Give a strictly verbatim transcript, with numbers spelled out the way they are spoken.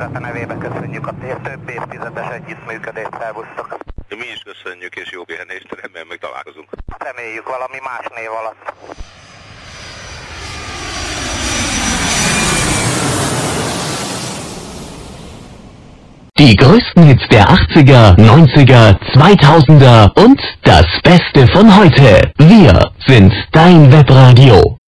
Önkormányzata nevébe köszönjük a több évtizedes együttműködést, szervusztok. Mi is köszönjük, és jó pihenést, remélem meg találkozunk. Reméljük valami más név alatt. Die größten Hits der achtziger, neunziger, zweitausender und das Beste von heute. Wir sind dein Webradio.